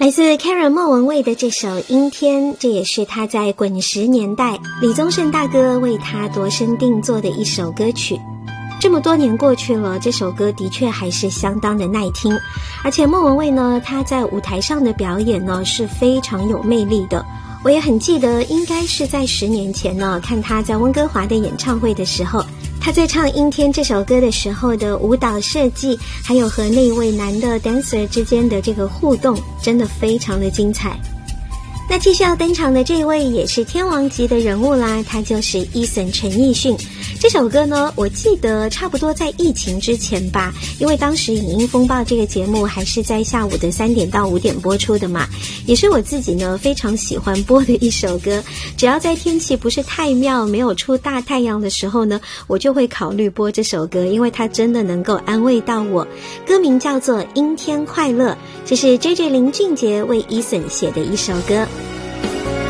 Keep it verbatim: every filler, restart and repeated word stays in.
来自 Karen 莫文蔚的这首《阴天》，这也是他在滚石年代李宗盛大哥为他度身定做的一首歌曲。这么多年过去了，这首歌的确还是相当的耐听，而且莫文蔚呢，他在舞台上的表演呢是非常有魅力的。我也很记得，应该是在十年前呢，看他在温哥华的演唱会的时候，他在唱《阴天》这首歌的时候的舞蹈设计，还有和那位男的 dancer 之间的这个互动，真的非常的精彩。那继续要登场的这位也是天王级的人物啦，他就是 Eason 陈奕迅。这首歌呢，我记得差不多在疫情之前吧，因为当时影音风暴这个节目还是在下午的三点到五点播出的嘛，也是我自己呢非常喜欢播的一首歌。只要在天气不是太妙，没有出大太阳的时候呢，我就会考虑播这首歌，因为它真的能够安慰到我。歌名叫做《阴天快乐》，这是 J J 林俊杰为 Eason 写的一首歌。